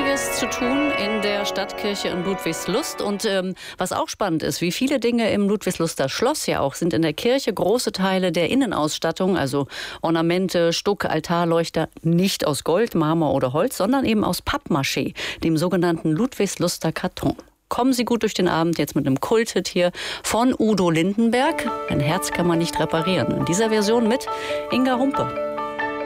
einiges zu tun in der Stadtkirche in Ludwigslust. Und was auch spannend ist, wie viele Dinge im Ludwigsluster Schloss ja auch sind in der Kirche. Große Teile der Innenausstattung, also Ornamente, Stuck, Altarleuchter, nicht aus Gold, Marmor oder Holz, sondern eben aus Pappmaché, dem sogenannten Ludwigsluster Karton. Kommen Sie gut durch den Abend jetzt mit einem Kulthit hier von Udo Lindenberg. Ein Herz kann man nicht reparieren. In dieser Version mit Inga Humpe.